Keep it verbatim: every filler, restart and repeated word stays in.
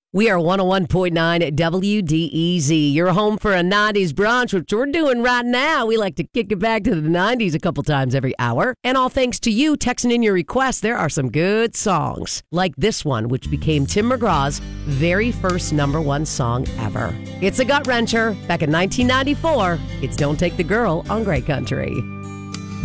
We are one oh one point nine W D E Z. You're home for a nineties brunch, which we're doing right now. We like to kick it back to the nineties a couple times every hour. And all thanks to you texting in your requests, there are some good songs. Like this one, which became Tim McGraw's very first number one song ever. It's a gut wrencher. Back in nineteen ninety-four, it's Don't Take the Girl on Great Country.